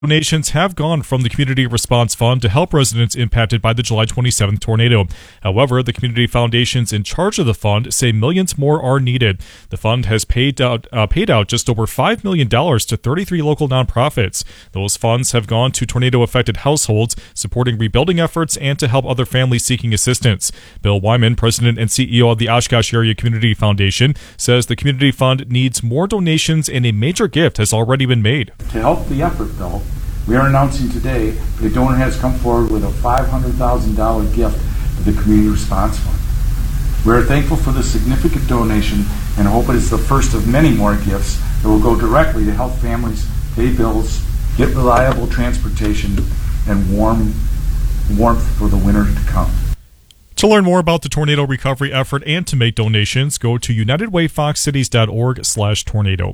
Donations have gone from the Community Response Fund to help residents impacted by the July 27th tornado. However, the community foundations in charge of the fund say millions more are needed. The fund has paid out just over $5 million to 33 local nonprofits. Those funds have gone to tornado-affected households, supporting rebuilding efforts, and to help other families seeking assistance. Bill Wyman, president and CEO of the Oshkosh Area Community Foundation, says the community fund needs more donations and a major gift has already been made. To help the effort, though, we are announcing today a donor has come forward with a $500,000 gift to the Community Response Fund. We are thankful for the significant donation and hope it is the first of many more gifts that will go directly to help families pay bills, get reliable transportation, and warmth for the winter to come. To learn more about the tornado recovery effort and to make donations, go to unitedwayfoxcities.org/tornado.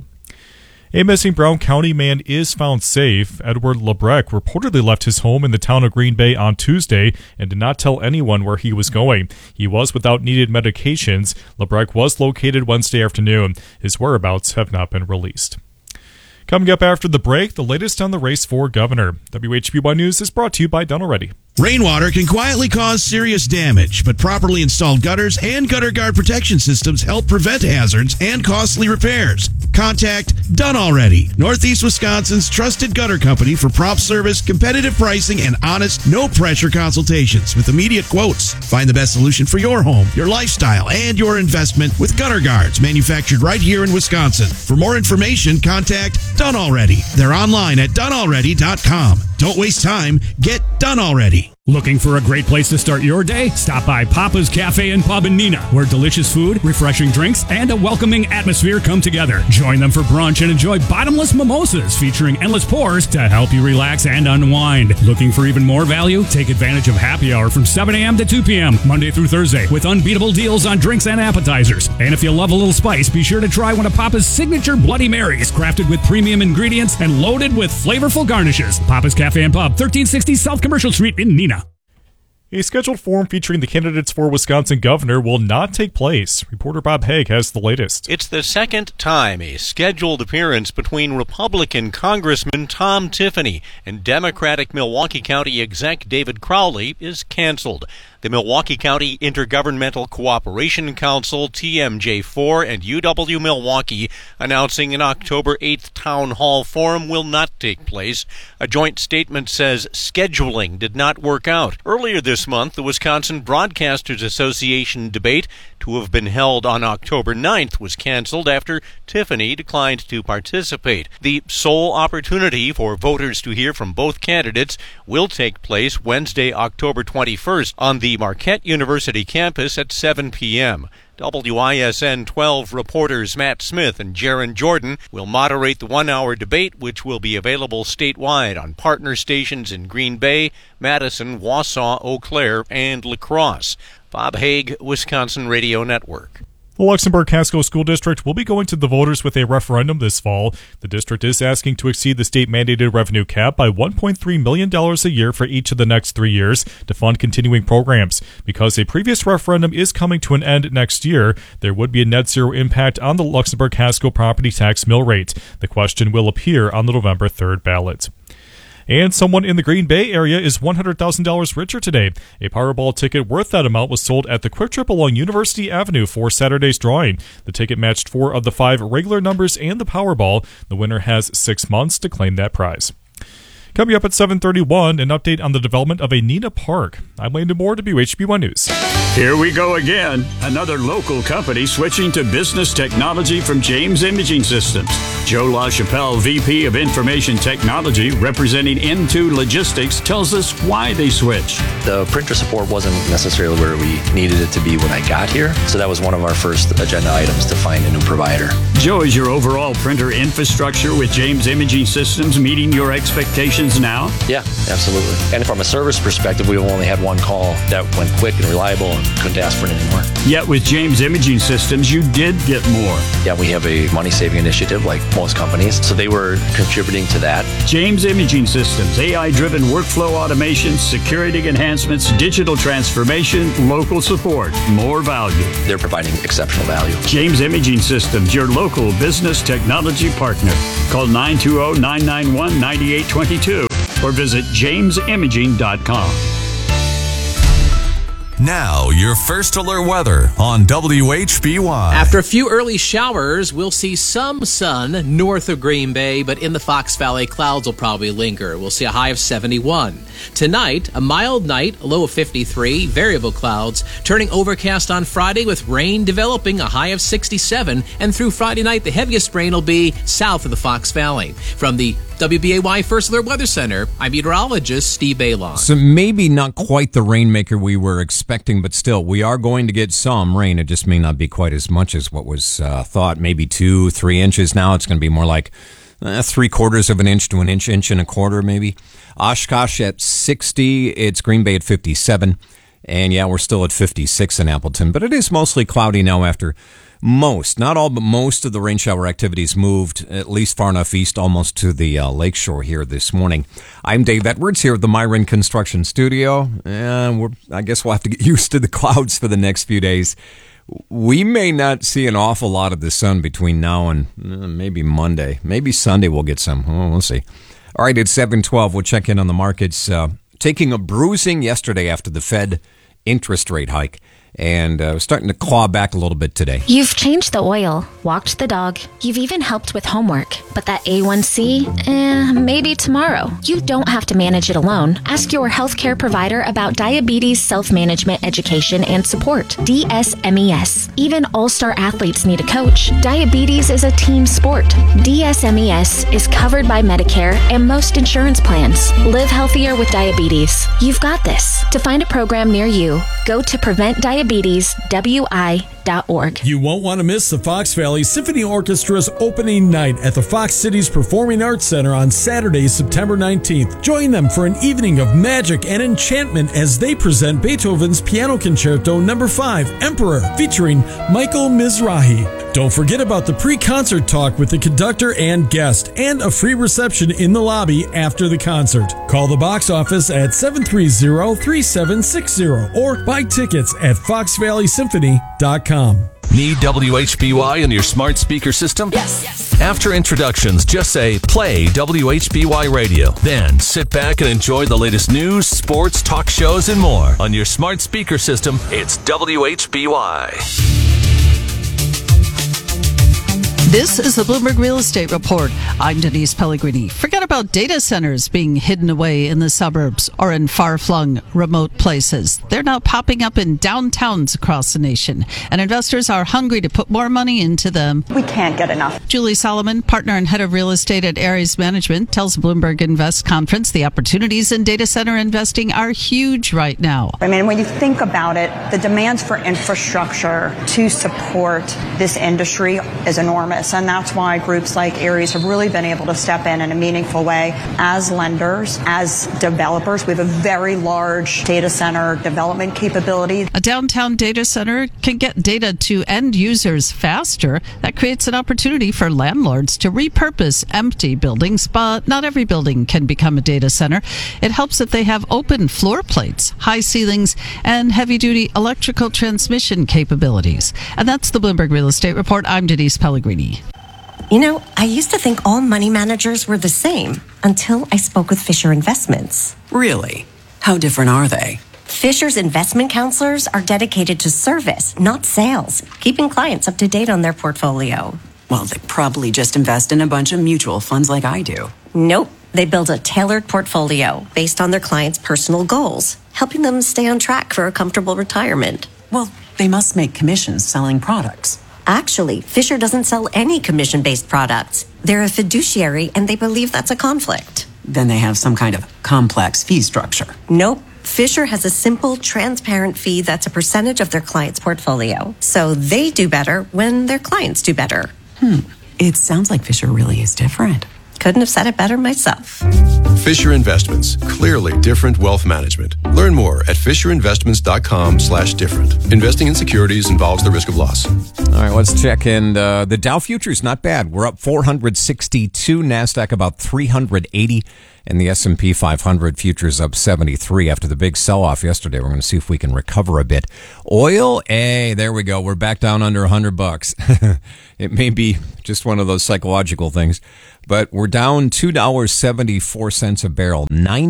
A missing Brown County man is found safe. Edward Lebrecht reportedly left his home in the town of Green Bay on Tuesday and did not tell anyone where he was going. He was without needed medications. Lebrecht was located Wednesday afternoon. His whereabouts have not been released. Coming up after the break, the latest on the race for governor. WHBY News is brought to you by Done Already. Rainwater can quietly cause serious damage, but properly installed gutters and gutter guard protection systems help prevent hazards and costly repairs. Contact Done Already, Northeast Wisconsin's trusted gutter company for prompt service, competitive pricing, and honest, no-pressure consultations with immediate quotes. Find the best solution for your home, your lifestyle, and your investment with gutter guards manufactured right here in Wisconsin. For more information, contact Done Already. They're online at donealready.com. Don't waste time. Get Done Already. Looking for a great place to start your day? Stop by Papa's Cafe and Pub in Neenah, where delicious food, refreshing drinks, and a welcoming atmosphere come together. Join them for brunch and enjoy bottomless mimosas featuring endless pours to help you relax and unwind. Looking for even more value? Take advantage of happy hour from 7 a.m. to 2 p.m. Monday through Thursday with unbeatable deals on drinks and appetizers. And if you love a little spice, be sure to try one of Papa's signature Bloody Marys, crafted with premium ingredients and loaded with flavorful garnishes. Papa's Cafe and Pub, 1360 South Commercial Street in Neenah. A scheduled forum featuring the candidates for Wisconsin governor will not take place. Reporter Bob Haig has the latest. It's the second time a scheduled appearance between Republican Congressman Tom Tiffany and Democratic Milwaukee County exec David Crowley is canceled. The Milwaukee County Intergovernmental Cooperation Council, TMJ4, and UW Milwaukee announcing an October 8th town hall forum will not take place. A joint statement says scheduling did not work out. Earlier this month, the Wisconsin Broadcasters Association debate, to have been held on October 9th, was canceled after Tiffany declined to participate. The sole opportunity for voters to hear from both candidates will take place Wednesday, October 21st on the Marquette University campus at 7 p.m. WISN 12 reporters Matt Smith and Jaron Jordan will moderate the one-hour debate, which will be available statewide on partner stations in Green Bay, Madison, Wausau, Eau Claire, and La Crosse. Bob Haig, Wisconsin Radio Network. The Luxembourg-Casco School District will be going to the voters with a referendum this fall. The district is asking to exceed the state-mandated revenue cap by $1.3 million a year for each of the next 3 years to fund continuing programs. Because a previous referendum is coming to an end next year, there would be a net zero impact on the Luxembourg-Casco property tax mill rate. The question will appear on the November 3rd ballot. And someone in the Green Bay area is $100,000 richer today. A Powerball ticket worth that amount was sold at the Quick Trip along University Avenue for Saturday's drawing. The ticket matched 4 of the 5 regular numbers and the Powerball. The winner has 6 months to claim that prize. Coming up at 7:31, an update on the development of a Neenah Park. I'm Landon Moore, WHBY News. Here we go again. Another local company switching to business technology from James Imaging Systems. Joe LaChapelle, VP of Information Technology, representing N2 Logistics, tells us why they switched. The printer support wasn't necessarily where we needed it to be when I got here, so that was one of our first agenda items to find a new provider. Joe, is your overall printer infrastructure with James Imaging Systems meeting your expectations now? Yeah, absolutely. And from a service perspective, we've only had one call that went quick and reliable and couldn't ask for it anymore. Yet with James Imaging Systems, you did get more. Yeah, we have a money-saving initiative like most companies, so they were contributing to that. James Imaging Systems, AI-driven workflow automation, security enhancements, digital transformation, local support, more value. They're providing exceptional value. James Imaging Systems, your local business technology partner. Call 920-991-9822 or visit jamesimaging.com. Now, your first alert weather on WHBY. After a few early showers, we'll see some sun north of Green Bay, but in the Fox Valley, clouds will probably linger. We'll see a high of 71. Tonight, a mild night, a low of 53, variable clouds, turning overcast on Friday with rain developing, a high of 67. And through Friday night, the heaviest rain will be south of the Fox Valley. From the WBAY First Alert Weather Center, I'm meteorologist Steve Baylon. So maybe not quite the rainmaker we were expecting, but still, we are going to get some rain. It just may not be quite as much as what was thought. Maybe 2-3 inches now. It's going to be more like 3/4 of an inch to an inch, inch and a quarter maybe. Oshkosh at 60. It's Green Bay at 57. And yeah, we're still at 56 in Appleton. But it is mostly cloudy now after most, not all, but most of the rain shower activities moved at least far enough east almost to the lakeshore here this morning. I'm Dave Edwards here at the Myron Construction Studio, and I guess we'll have to get used to the clouds for the next few days. We may not see an awful lot of the sun between now and maybe Monday. Maybe Sunday we'll get some. Oh, we'll see. All right, it's 7:12. We'll check in on the markets. Taking a bruising yesterday after the Fed interest rate hike, and starting to claw back a little bit today. You've changed the oil, walked the dog, you've even helped with homework. But that A1C, maybe tomorrow. You don't have to manage it alone. Ask your healthcare provider about diabetes self-management education and support, DSMES. Even all-star athletes need a coach. Diabetes is a team sport. DSMES is covered by Medicare and most insurance plans. Live healthier with diabetes. You've got this. To find a program near you, go to PreventDiabetesWI.org. You won't want to miss the Fox Valley Symphony Orchestra's opening night at the Fox Cities Performing Arts Center on Saturday, September 19th. Join them for an evening of magic and enchantment as they present Beethoven's Piano Concerto No. 5, Emperor, featuring Michael Mizrahi. Don't forget about the pre-concert talk with the conductor and guest, and a free reception in the lobby after the concert. Call the box office at 730-3760 or buy tickets at foxvalleysymphony.com. Need WHBY in your smart speaker system? Yes. After introductions, just say, play WHBY Radio. Then sit back and enjoy the latest news, sports, talk shows, and more. On your smart speaker system, it's WHBY. This is the Bloomberg Real Estate Report. I'm Denise Pellegrini. Forget about data centers being hidden away in the suburbs or in far-flung remote places. They're now popping up in downtowns across the nation, and investors are hungry to put more money into them. We can't get enough. Julie Solomon, partner and head of real estate at Ares Management, tells Bloomberg Invest Conference the opportunities in data center investing are huge right now. I mean, when you think about it, the demands for infrastructure to support this industry is enormous. And that's why groups like Ares have really been able to step in a meaningful way. As lenders, as developers, we have a very large data center development capability. A downtown data center can get data to end users faster. That creates an opportunity for landlords to repurpose empty buildings, but not every building can become a data center. It helps if they have open floor plates, high ceilings, and heavy-duty electrical transmission capabilities. And that's the Bloomberg Real Estate Report. I'm Denise Pellegrini. You know, I used to think all money managers were the same until I spoke with Fisher Investments. Really? How different are they? Fisher's investment counselors are dedicated to service, not sales, keeping clients up to date on their portfolio. Well, they probably just invest in a bunch of mutual funds like I do. Nope. They build a tailored portfolio based on their clients' personal goals, helping them stay on track for a comfortable retirement. Well, they must make commissions selling products. Actually, Fisher doesn't sell any commission-based products. They're a fiduciary, and they believe that's a conflict. Then they have some kind of complex fee structure. Nope. Fisher has a simple, transparent fee that's a percentage of their client's portfolio. So they do better when their clients do better. It sounds like Fisher really is different. Couldn't have said it better myself. Fisher Investments. Clearly different wealth management. Learn more at FisherInvestments.com/different. Investing in securities involves the risk of loss. All right, let's check in. The Dow futures, not bad. We're up 462. NASDAQ about 380. And the S&P 500 futures up 73 after the big sell-off yesterday. We're going to see if we can recover a bit. Oil, there we go. We're back down under $100. It may be just one of those psychological things, but we're down $2.74 a barrel.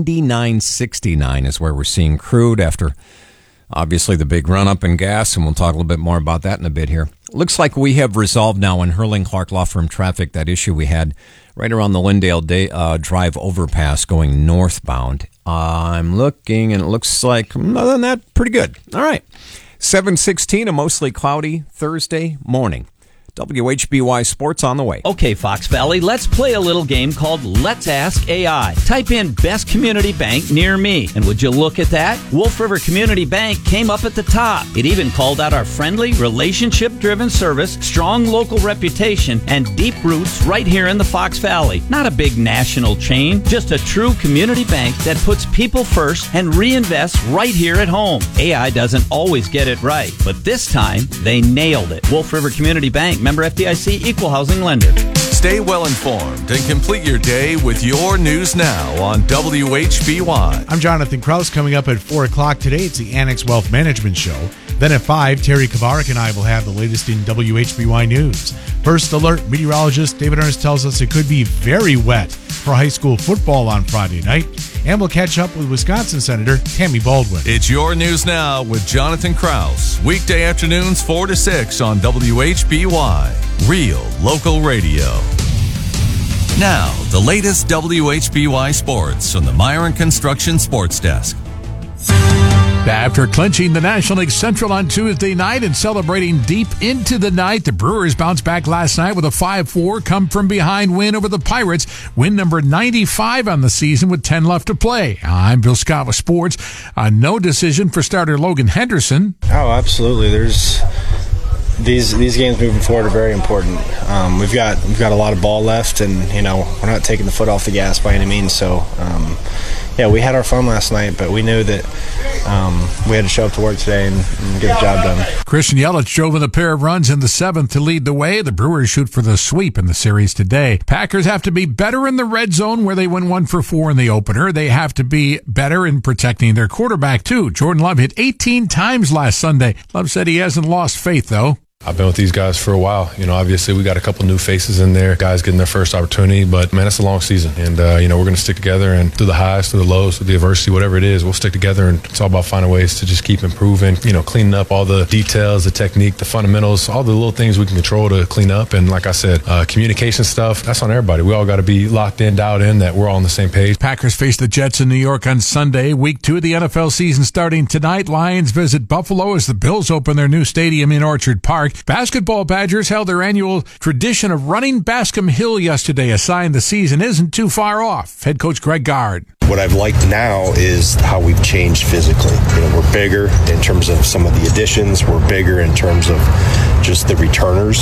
99.69 is where we're seeing crude after obviously the big run-up in gas, and we'll talk a little bit more about that in a bit here. Looks like we have resolved now in Hurling Clark Law Firm traffic that issue we had right around the Lindale Drive overpass going northbound. I'm looking, and it looks like, other than that, pretty good. All right. 7:16, a mostly cloudy Thursday morning. WHBY Sports on the way. Okay, Fox Valley, let's play a little game called Let's Ask AI. Type in best community bank near me. And would you look at that? Wolf River Community Bank came up at the top. It even called out our friendly, relationship-driven service, strong local reputation, and deep roots right here in the Fox Valley. Not a big national chain, just a true community bank that puts people first and reinvests right here at home. AI doesn't always get it right, but this time they nailed it. Wolf River Community Bank, member FDIC, equal housing lender. Stay well informed and complete your day with your news now on WHBY. I'm Jonathan Kraus. Coming up at 4 o'clock today, it's the Annex Wealth Management Show. Then at 5, Terry Kavarik and I will have the latest in WHBY news. First alert, meteorologist David Ernst tells us it could be very wet for high school football on Friday night. And we'll catch up with Wisconsin Senator Tammy Baldwin. It's your news now with Jonathan Kraus. Weekday afternoons 4 to 6 on WHBY. Real local radio. Now, the latest WHBY sports from the Myron Construction Sports Desk. After clinching the National League Central on Tuesday night and celebrating deep into the night, the Brewers bounced back last night with a 5-4 come-from-behind win over the Pirates, win number 95 on the season with 10 left to play. I'm Bill Scott with sports. No decision for starter Logan Henderson. Oh, absolutely. There's these games moving forward are very important. We've got a lot of ball left, and we're not taking the foot off the gas by any means. So. We had our fun last night, but we knew that we had to show up to work today and get the job done. Christian Yelich drove in a pair of runs in the 7th to lead the way. The Brewers shoot for the sweep in the series today. Packers have to be better in the red zone where they went 1-for-4 in the opener. They have to be better in protecting their quarterback, too. Jordan Love hit 18 times last Sunday. Love said he hasn't lost faith, though. I've been with these guys for a while. Obviously we got a couple new faces in there, guys getting their first opportunity, but man, it's a long season. And, we're going to stick together, and through the highs, through the lows, through the adversity, whatever it is, we'll stick together, and it's all about finding ways to just keep improving, cleaning up all the details, the technique, the fundamentals, all the little things we can control to clean up. And like I said, communication stuff, that's on everybody. We all got to be locked in, dialed in, that we're all on the same page. Packers face the Jets in New York on Sunday. Week 2 of the NFL season starting tonight. Lions visit Buffalo as the Bills open their new stadium in Orchard Park. Basketball Badgers held their annual tradition of running Bascom Hill yesterday, a sign the season isn't too far off. Head coach Greg Gard. What I've liked now is how we've changed physically. We're bigger in terms of some of the additions. We're bigger in terms of just the returners.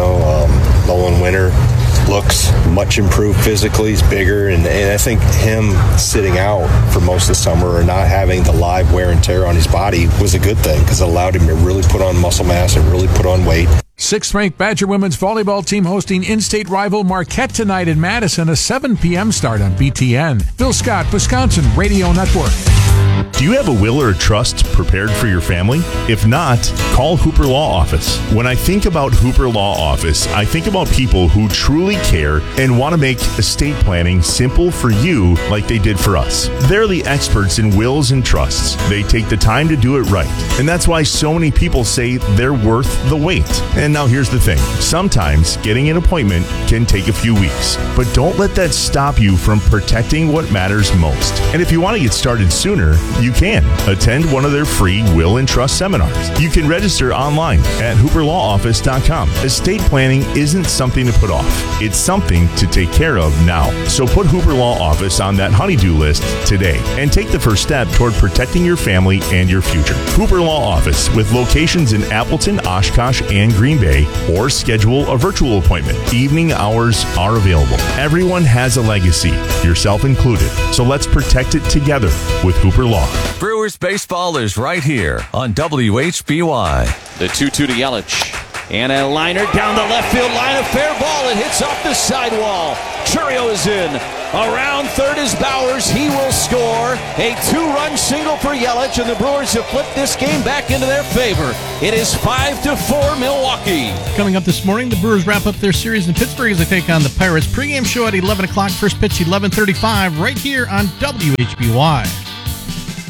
Nolan Winter looks much improved physically. He's bigger, and I think him sitting out for most of the summer or not having the live wear and tear on his body was a good thing because it allowed him to really put on muscle mass and really put on weight. 6th-ranked Badger women's volleyball team hosting in-state rival Marquette tonight in Madison, a 7 p.m. start on BTN. Bill Scott, Wisconsin Radio Network. Do you have a will or trust prepared for your family? If not, call Hooper Law Office. When I think about Hooper Law Office, I think about people who truly care and want to make estate planning simple for you like they did for us. They're the experts in wills and trusts. They take the time to do it right. And that's why so many people say they're worth the wait. And now here's the thing. Sometimes getting an appointment can take a few weeks. But don't let that stop you from protecting what matters most. And if you want to get started sooner, you can attend one of their free will and trust seminars. You can register online at hooperlawoffice.com. Estate planning isn't something to put off. It's something to take care of now. So put Hooper Law Office on that honey-do list today and take the first step toward protecting your family and your future. Hooper Law Office with locations in Appleton, Oshkosh, and Green Bay, or schedule a virtual appointment. Evening hours are available. Everyone has a legacy, yourself included. So let's protect it together with Hooper Law. Brewers baseball is right here on WHBY. The 2-2 to Yelich. And a liner down the left field line, a fair ball. It hits off the sidewall. Chourio is in. Around third is Bowers. He will score. A 2-run single for Yelich, and the Brewers have flipped this game back into their favor. It is 5-4 Milwaukee. Coming up this morning, the Brewers wrap up their series in Pittsburgh as they take on the Pirates. Pre-game show at 11 o'clock. First pitch 11:35 right here on WHBY.